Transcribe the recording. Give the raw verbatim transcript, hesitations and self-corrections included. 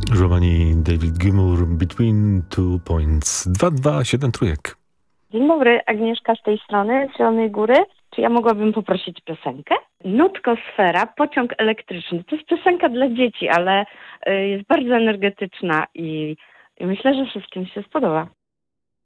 Romani David Gilmour, Between Two Points. dwa dwa siedem trójek. Dzień dobry, Agnieszka z tej strony, z Zielonej Góry. Czy ja mogłabym poprosić piosenkę? Nutkosfera, pociąg elektryczny. To jest piosenka dla dzieci, ale y, jest bardzo energetyczna i, i myślę, że wszystkim się spodoba.